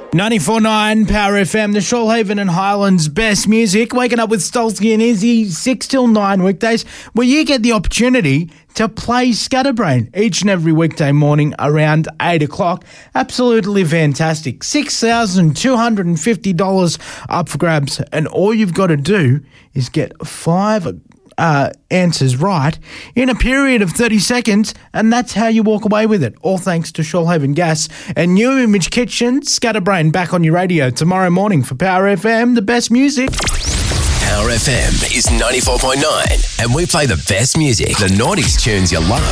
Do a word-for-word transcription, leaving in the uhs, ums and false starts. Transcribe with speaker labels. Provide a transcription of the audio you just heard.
Speaker 1: ninety-four point nine Power F M, the Shoalhaven and Highlands best music. Waking up with Stolsky and Izzy, six till nine weekdays, where you get the opportunity to play Scatterbrain each and every weekday morning around eight o'clock. Absolutely fantastic. six thousand two hundred fifty dollars up for grabs, and all you've got to do is get five Uh, answers right in a period of thirty seconds, and that's how you walk away with it. All thanks to Shoalhaven Gas and New Image Kitchen. Scatterbrain back on your radio tomorrow morning for Power F M, the best music.
Speaker 2: Power F M is ninety-four point nine, and we play the best music, the noughties tunes you love.